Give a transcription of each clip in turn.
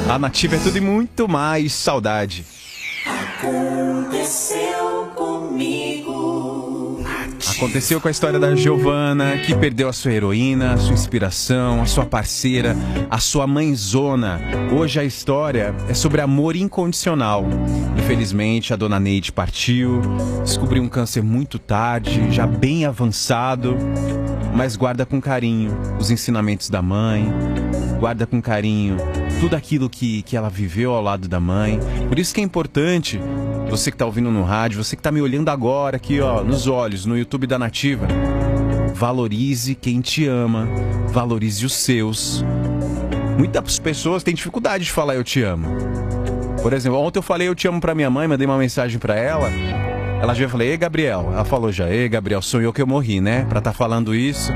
A Nativa é tudo e muito mais saudade. Aconteceu comigo. Aconteceu com a história da Giovana, que perdeu a sua heroína, a sua inspiração, a sua parceira, a sua mãezona. Hoje a história é sobre amor incondicional. Infelizmente, a dona Neide partiu, descobriu um câncer muito tarde, já bem avançado, mas guarda com carinho os ensinamentos da mãe, guarda com carinho tudo aquilo que ela viveu ao lado da mãe. Por isso que é importante, você que está ouvindo no rádio, você que está me olhando agora aqui, ó, nos olhos, no YouTube da Nativa, valorize quem te ama, valorize os seus. Muitas pessoas têm dificuldade de falar eu te amo. Por exemplo, ontem eu falei eu te amo pra minha mãe, mandei uma mensagem pra ela. Ela já falou, ei Gabriel. Ela falou já, ei Gabriel, sonhou que eu morri, né? Pra tá falando isso.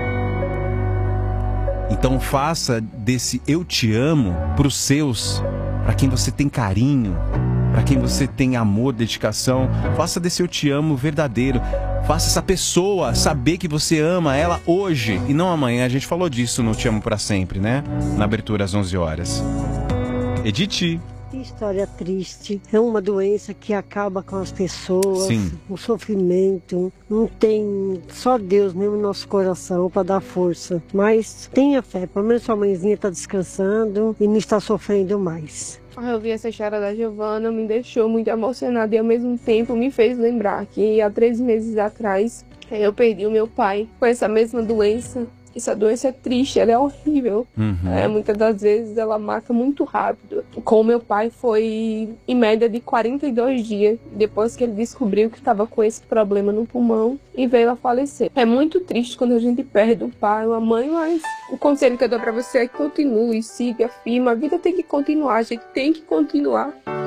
Então faça desse eu te amo pros seus, pra quem você tem carinho, pra quem você tem amor, dedicação. Faça desse eu te amo verdadeiro. Faça essa pessoa saber que você ama ela hoje e não amanhã. A gente falou disso no Te Amo Pra Sempre, né? Na abertura às 11 horas. Edith. Que história triste. É uma doença que acaba com as pessoas. Sim. O sofrimento. Não tem só Deus mesmo no nosso coração para dar força. Mas tenha fé. Pelo menos sua mãezinha está descansando e não está sofrendo mais. Eu vi essa história da Giovana, me deixou muito emocionada e ao mesmo tempo me fez lembrar que há 3 meses atrás eu perdi o meu pai com essa mesma doença. Essa doença é triste, ela é horrível. Muitas das vezes ela mata muito rápido. Com o meu pai foi em média de 42 dias depois que ele descobriu que estava com esse problema no pulmão e veio a falecer. É muito triste quando a gente perde o pai ou a mãe, mas o conselho que eu dou pra você é que continue, siga, firme. A vida tem que continuar, a gente tem que continuar.